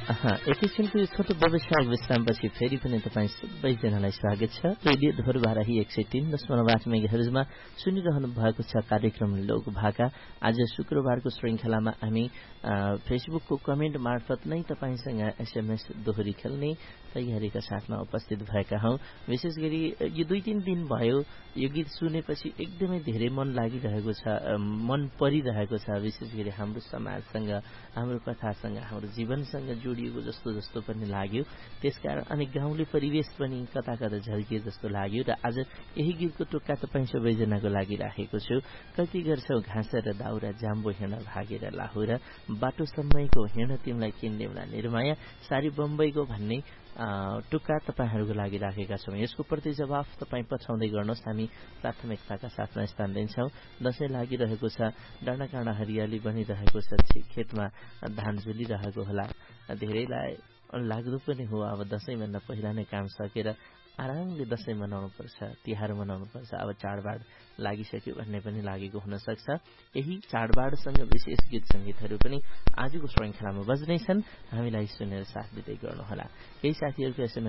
एकैछिनको यो छोटो व्यवसायिक विश्रामपछि फेरि पनि तपाईँ सबैजनालाई स्वागत छ। रेडियो धोरबाराही 103.8 मेगाहर्जमा सुनिरहनु भएको छ कार्यक्रम लोक भाका। आज शुक्रबारको श्रृङ्खलामा हामी फेसबुकको कमेन्ट मार्फत नै तपाईसँग एसएमएस दोहोरी खेल्ने तयारीका साथमा उपस्थित भएका हौं। विशेष गरी यो 2-3 दिन भयो यो गीत सुनेपछि एकदमै धेरै मन लागिरहेको छ, मन परिरहेको छ। विशेष गरी हाम्रो समाजसँग, हाम्रो कथासँग, हाम्रो जीवनसँग जोडिएको जस्तो पनि लाग्यो। त्यसकारण अनि गाउँले परिवेश पनि कता झल्किए जस्तो लाग्यो र आज यही गीतको टुक्का तपाईँ सबैजनाको लागि राखेको छु। कति गर्छौ घाँस र दाउरा, जाम्बो हिँड भागेर लाहुरा, बाटो सम्मैको हिँड तिमीलाई किन्देउला निर्माया, सारी बम्बईको भन्ने टुक्का तपाईहरूको लागि राखेका छौँ। यसको प्रति जवाफ तपाईँ पठाउँदै गर्नुहोस्, हामी प्राथमिकताका साथमा स्थान दिन्छौँ। दशैं लागिरहेको छ, डाँडाकाँडा हरियाली बनिरहेको छ, खेतमा धान झुलिरहेको होला। धेरैलाई लाग्दो पनि हो अब दशैंभन्दा पहिला नै काम सकेर आरामले दशैं मनाउनु पर्छ, तिहार मनाउनु पर्छ, अब चाडबाड लागिसक्यो भन्ने पनि लागेको हुन सक्छ। यही चाडबाडसँग विशेष गीत संगीतहरू पनि आजको श्रृङ्खलामा बज्नेछन्। हामीलाई सुनेर साथ दिँदै गर्नुहोला। केही साथीहरूको